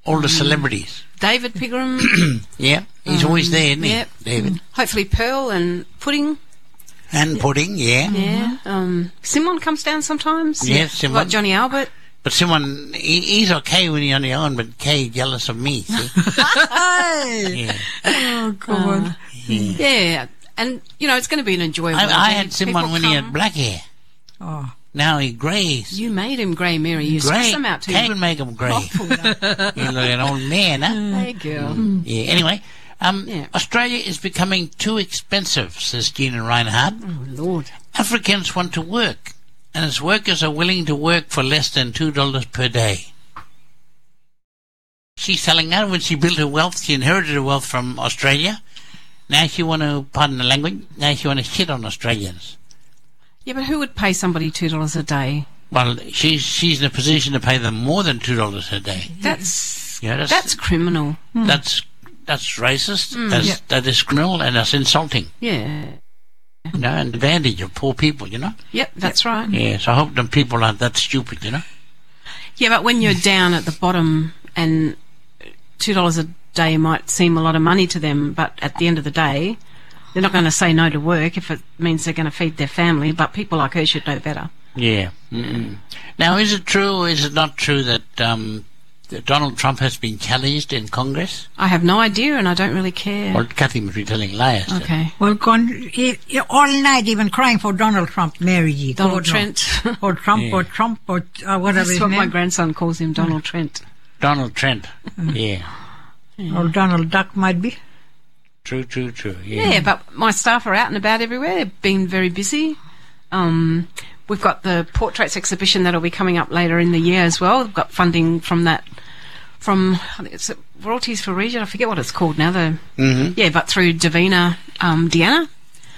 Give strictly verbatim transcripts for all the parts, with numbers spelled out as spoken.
all the celebrities. David Pigram. Yeah, he's um, always there, isn't he, yep. David? Hopefully Pearl and Pudding. And Pudding, yeah. Yeah. Um, Simon comes down sometimes. Yes, Simon. Like Johnny Albert. But Simon, he, he's okay when he's on your own, but Kay jealous of me, see? Yeah. Oh, God. Uh, yeah. yeah. And, you know, it's going to be an enjoyable I, I day. had Simon People when come. he had black hair. Oh. Now he greys. You made him grey, Mary. You grey. stressed him out too. Kay would make him grey. You look like an old man, huh? Hey, girl. Mm. Yeah, anyway. Um, yeah. Australia is becoming too expensive, says Gina Reinhardt. Oh, Lord. Africans want to work, and its workers are willing to work for less than two dollars per day. She's telling out when she built her wealth, she inherited her wealth from Australia. Now she want to, pardon the language, now she want to shit on Australians. Yeah, but who would pay somebody two dollars a day? Well, she's she's in a position to pay them more than two dollars a day. That's yeah, that's, that's criminal. That's that's racist. Mm. That's Yeah. that is criminal, and that's insulting. Yeah. You know, and advantage of poor people. You know. Yep, that's right. Yes, I hope them people aren't that stupid. You know. Yeah, but when you're down at the bottom and two dollars a day might seem a lot of money to them, but at the end of the day, they're not going to say no to work if it means they're going to feed their family. But people like her should know better. Yeah. Mm-mm. Now, is it true or is it not true that, um, that Donald Trump has been challenged in Congress? I have no idea, and I don't really care. Well, Kathy must be telling lies. Okay. Well, con- he, he, all night even crying for Donald Trump, Mary G. Donald God, no. Trent. Or Trump, Yeah. or Trump, or uh, whatever That's his what name. my grandson calls him, Donald Trent. Donald Trent. Yeah. Or Donald Duck might be. True, true, true. Yeah. Yeah, but my staff are out and about everywhere. They've been very busy. Um, we've got the portraits exhibition that'll be coming up later in the year as well. We've got funding from that, from I think it's Royalties for Region. I forget what it's called now. The Mm-hmm. yeah, but through Davina, um, Deanna,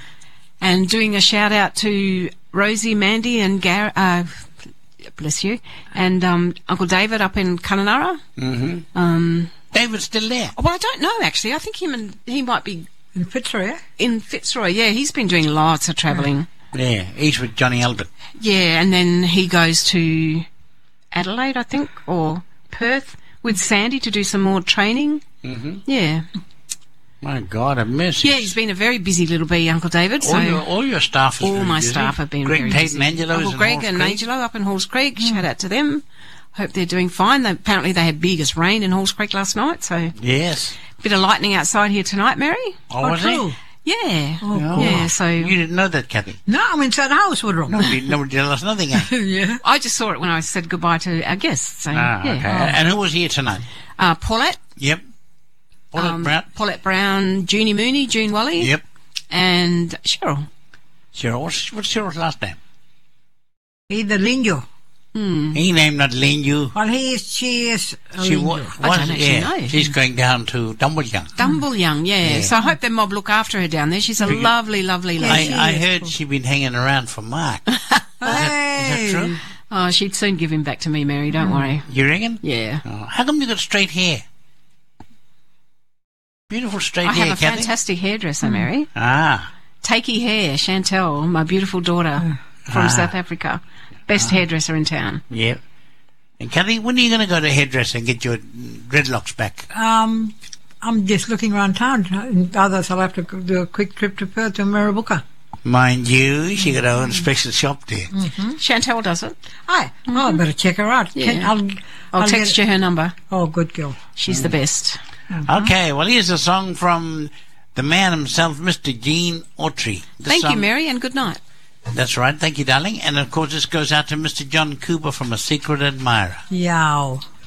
and doing a shout out to Rosie, Mandy, and Gar. Uh, bless you, and um, Uncle David up in Kununurra. Mm-hmm. Um, David's still there. well, I don't know actually. I think him and he might be In Fitzroy, eh? in Fitzroy. Yeah, he's been doing lots of travelling. Yeah, he's with Johnny Albert. Yeah, and then he goes to Adelaide, I think, or Perth with Sandy to do some more training. Mm-hmm. Yeah. My God, I miss Yeah, he's been a very busy little bee, Uncle David. So all your all your staff is all very my busy. staff have been Greg, very Tate busy. and Angelo Uncle is in Greg Halls and Creek. Angelo up in Halls Creek. Shout out to them. Hope they're doing fine. They, apparently they had biggest rain in Halls Creek last night, so Yes. bit of lightning outside here tonight, Mary. Oh, was true. it? Yeah. Oh, yeah, so You didn't know that, Kathy. No, I'm inside the house with him. Nobody, nobody tell us nothing. Eh? Yeah. I just saw it when I said goodbye to our guests. So, Ah, yeah. okay. And who was here tonight? Uh, Paulette. Yep. Paulette um, Brown. Paulette Brown, Junie Mooney, June Wally. Yep. And Cheryl. Cheryl. What's, what's Cheryl's last name? Either Linjo. Hmm. He named not Linju. Well, he is, she is a She Linjo. wa- I was, don't actually yeah. know. She's going down to Dumbleyoung. Dumbleyoung, yeah. Yeah. So I hope their mob look after her down there. She's a Because- lovely, lovely Yeah, lady. she I, I is heard cool. she'd been hanging around for Mark. Is Hey. that true? Oh, she'd soon give him back to me, Mary. Don't worry. You ringing? Yeah. Oh, how come you got straight hair? Beautiful straight I hair, have a Kathy. fantastic hairdresser, Mary. Ah. Takey Hair, Chantel, my beautiful daughter from Ah. South Africa. Best hairdresser in town. Yep. And Kathy, when are you going to go to hairdresser and get your dreadlocks back? Um, I'm just looking around town. In others, I'll have to go do a quick trip to Perth to Mirrabooka. Mind you, she got her own special shop there. Chantel does it. Hi. Oh, I better check her out. Yeah. Can, I'll, I'll, I'll text get- you her number. Oh, good girl. She's the best. Okay, well, here's a song from the man himself, Mister Gene Autry. The Thank you, song- Mary, and good night. That's right. Thank you, darling. And, of course, this goes out to Mister John Cooper from A Secret Admirer. Yow.